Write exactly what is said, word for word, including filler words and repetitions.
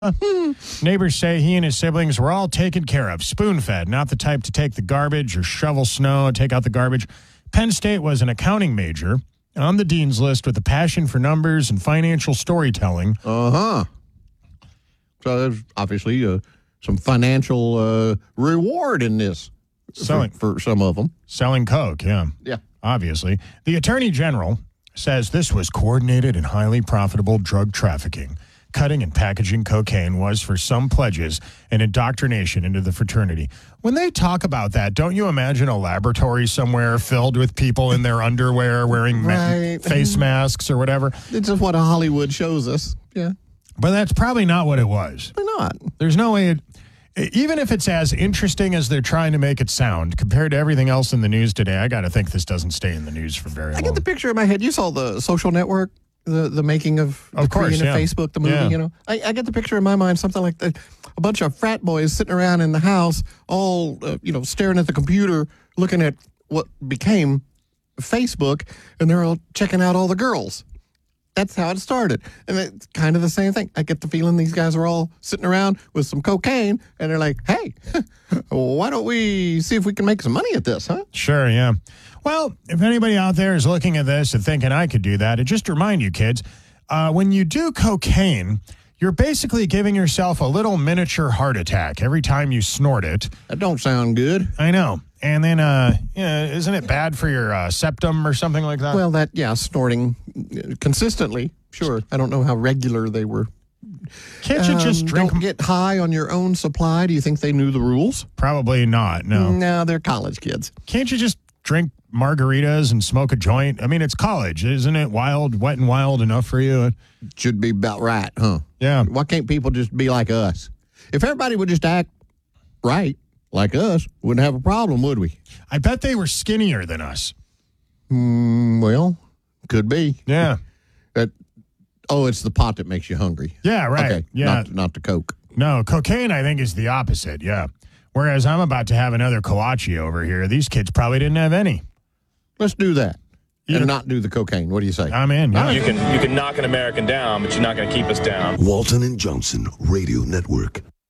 Neighbors say he and his siblings were all taken care of, spoon-fed, not the type to take the garbage or shovel snow, take out the garbage. Penn State was an accounting major on the dean's list with a passion for numbers and financial storytelling. Uh-huh. So there's obviously uh, some financial uh, reward in this Selling. For, for some of them. Selling coke, yeah. Yeah. Obviously. The Attorney General says this was coordinated and highly profitable drug trafficking. Cutting and packaging cocaine was, for some pledges, an indoctrination into the fraternity. When they talk about that, don't you imagine a laboratory somewhere filled with people in their underwear wearing right. ma- face masks or whatever? It's just what Hollywood shows us. Yeah. But that's probably not what it was. Why not? There's no way it... Even if it's as interesting as they're trying to make it sound, compared to everything else in the news today, I got to think this doesn't stay in the news for very I long. get the picture in my head. You saw the Social Network, the, the making of, of the course, creation yeah. of Facebook, the movie, yeah. you know. I, I get the picture in my mind, something like that. A bunch of frat boys sitting around in the house, all, uh, you know, staring at the computer, looking at what became Facebook, and they're all checking out all the girls. That's how it started. And it's kind of the same thing. I get the feeling these guys are all sitting around with some cocaine, and they're like, hey, why don't we see if we can make some money at this, huh? Sure, yeah. Well, if anybody out there is looking at this and thinking I could do that, it just remind you, kids, uh, when you do cocaine, you're basically giving yourself a little miniature heart attack every time you snort it. That don't sound good. I know. And then, uh, yeah, isn't it bad for your uh, septum or something like that? Well, that, yeah, snorting consistently, sure. I don't know how regular they were. Can't you just Um, drink? Don't get high on your own supply. Do you think they knew the rules? Probably not, no. No, they're college kids. Can't you just drink margaritas and smoke a joint? I mean, it's college. Isn't it wild, wet and wild enough for you? Should be about right, huh? Yeah. Why can't people just be like us? If everybody would just act right, like us, wouldn't have a problem, would we? I bet they were skinnier than us. Mm, well, could be. Yeah. That. Oh, it's the pot that makes you hungry. Yeah, right. Okay, yeah. not, not the Coke. No, cocaine, I think, is the opposite, yeah. Whereas I'm about to have another kolache over here. These kids probably didn't have any. Let's do that. You and know- not do the cocaine. What do you say? I'm in. Yeah. You can you can knock an American down, but you're not going to keep us down. Walton and Johnson Radio Network.